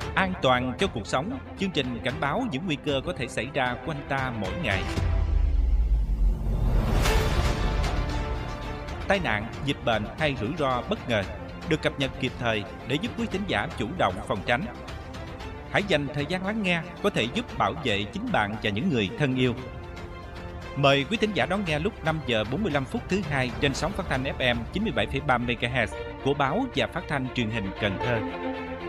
An toàn cho cuộc sống, chương trình cảnh báo những nguy cơ có thể xảy ra quanh ta mỗi ngày. Tai nạn, dịch bệnh hay rủi ro bất ngờ được cập nhật kịp thời để giúp quý thính giả chủ động phòng tránh. Hãy dành thời gian lắng nghe có thể giúp bảo vệ chính bạn và những người thân yêu. Mời quý thính giả đón nghe lúc 5 giờ 45 phút thứ hai trên sóng phát thanh FM 97,3 MHz của báo và phát thanh truyền hình Cần Thơ.